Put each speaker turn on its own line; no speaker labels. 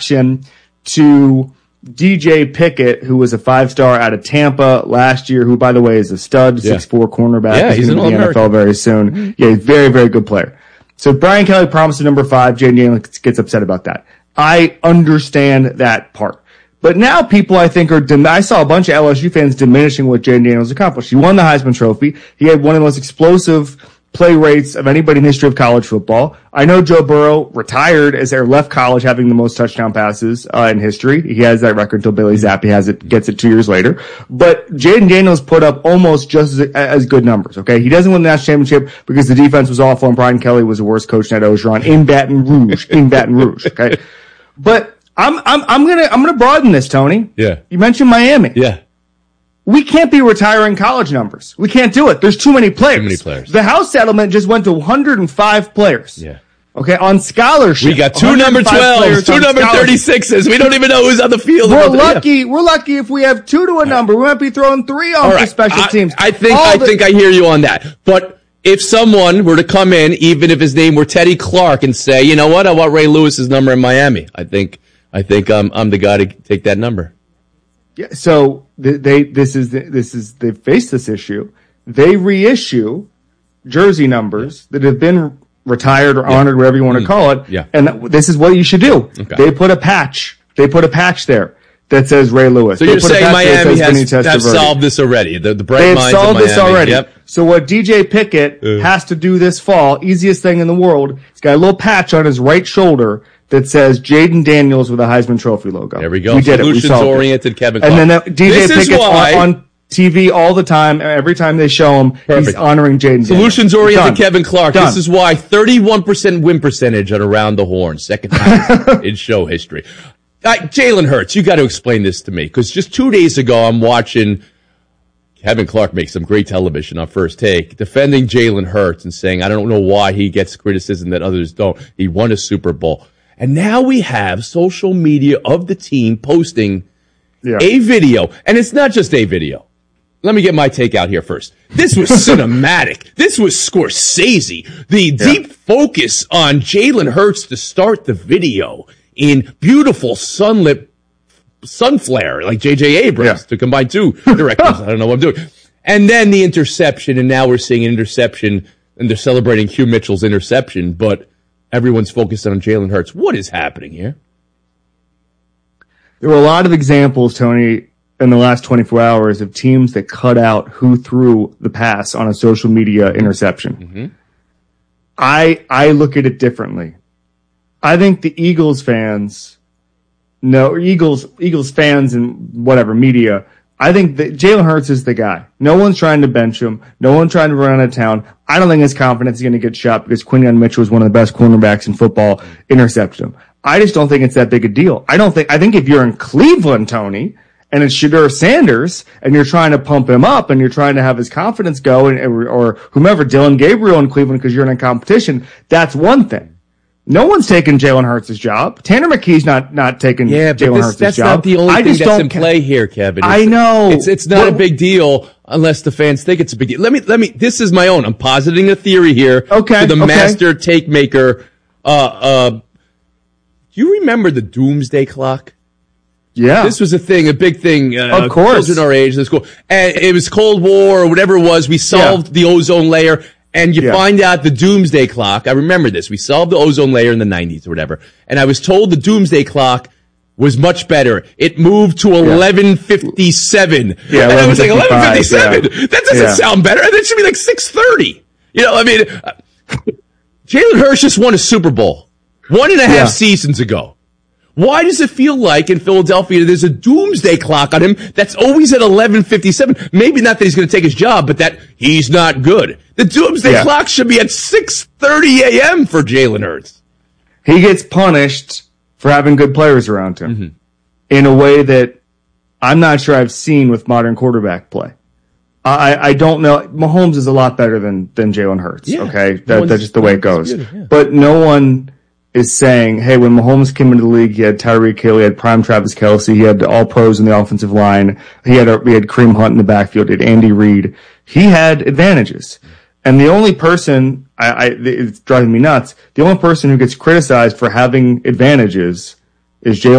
reaction to DJ Pickett, who was a 5-star out of Tampa last year, who, by the way, is a stud, 6'4" cornerback.
Yeah, he's in the
NFL very soon. Yeah, he's a very, very good player. So Brian Kelly promised a number 5. Jaden Daniels gets upset about that. I understand that part. But now people, I think, I saw a bunch of LSU fans diminishing what Jaden Daniels accomplished. He won the Heisman Trophy. He had one of the most explosive play rates of anybody in the history of college football. I know Joe Burrow retired as they left college having the most touchdown passes in history. He has that record until Billy Zappi gets it 2 years later. But Jaden Daniels put up almost just as good numbers, okay? He doesn't win the national championship because the defense was awful and Brian Kelly was the worst coach in Orgeron in Baton Rouge, okay? But I'm gonna broaden this, Tony.
Yeah.
You mentioned Miami.
Yeah.
We can't be retiring college numbers. We can't do it. There's too many players.
Too many players.
The House settlement just went to 105 players.
Yeah.
Okay, on scholarship.
We got 2 number 12s, 2 number 36s. We don't even know who's on the field.
We're lucky if we have 2 to a number. We might be throwing 3 on for special teams.
I think I hear you on that. But if someone were to come in, even if his name were Teddy Clark, and say, you know what, I want Ray Lewis's number in Miami, I think I'm the guy to take that number.
Yeah, so they face this issue. They reissue jersey numbers that have been retired or honored, whatever you want to call it.
Yeah.
And this is what you should do. Okay. They put a patch there that says Ray Lewis.
So you're saying Miami has solved this already? The bright minds of Miami. They have solved this already. Yep.
So what DJ Pickett has to do this fall, easiest thing in the world, he's got a little patch on his right shoulder that says Jaden Daniels with a Heisman Trophy logo.
There we go.
We did
Solutions-oriented Kevin Clark.
And then DJ Pickett's on TV all the time. Every time they show him, he's honoring Jaden Daniels.
Solutions-oriented Kevin Clark. Done. This is why 31% win percentage at Around the Horn. Second highest in show history. Jalen Hurts, you got to explain this to me. Because just 2 days ago, I'm watching Kevin Clark make some great television on First Take, defending Jalen Hurts and saying, I don't know why he gets criticism that others don't. He won a Super Bowl. And now we have social media of the team posting a video. And it's not just a video. Let me get my take out here first. This was cinematic. This was Scorsese. The deep focus on Jalen Hurts to start the video in beautiful sunlit sun flare, like J.J. Abrams, to combine 2 directors. I don't know what I'm doing. And then the interception, and now we're seeing an interception, and they're celebrating Hugh Mitchell's interception, but everyone's focused on Jalen Hurts. What is happening here?
There were a lot of examples, Tony, in the last 24 hours of teams that cut out who threw the pass on a social media interception. Mm-hmm. I look at it differently. I think the Eagles fans, Eagles fans and whatever, media, I think that Jalen Hurts is the guy. No one's trying to bench him. No one's trying to run out of town. I don't think his confidence is going to get shot because Quinyon Mitchell is one of the best cornerbacks in football, intercepted him. I just don't think it's that big a deal. I think if you're in Cleveland, Tony, and it's Shedeur Sanders, and you're trying to pump him up, and you're trying to have his confidence go, or whomever, Dylan Gabriel in Cleveland because you're in a competition, that's one thing. No one's taking Jalen Hurts' job. Tanner McKee's not taking Jalen Hurts' job.
That's not the only thing that's in play here, Kevin.
I know.
It's not a big deal unless the fans think it's a big deal. Let me, this is my own. I'm positing a theory here.
Okay.
To the master take maker. Do you remember the Doomsday Clock?
Yeah.
This was a big thing.
Of course.
Children our age, this cool. And it was Cold War or whatever it was. We solved the ozone layer. And you find out the Doomsday Clock. I remember this. We solved the ozone layer in the 90s or whatever. And I was told the Doomsday Clock was much better. It moved to 11:57. Yeah, and I was like, 11:57? Yeah. That doesn't sound better. And it should be like 6:30. You know, I mean, Jalen Hurts just won a Super Bowl 1.5 seasons ago. Why does it feel like in Philadelphia there's a doomsday clock on him that's always at 11:57? Maybe not that he's going to take his job, but that he's not good. The doomsday clock should be at 6:30 a.m. for Jalen Hurts.
He gets punished for having good players around him in a way that I'm not sure I've seen with modern quarterback play. I don't know. Mahomes is a lot better than Jalen Hurts. Yeah. Okay, that's just the way it goes. But no one is saying, hey, when Mahomes came into the league, he had Tyreek Hill, he had prime Travis Kelce, he had all pros in the offensive line, we had Kareem Hunt in the backfield, he had Andy Reid. He had advantages. And the only person, it's driving me nuts, the only person who gets criticized for having advantages is Jalen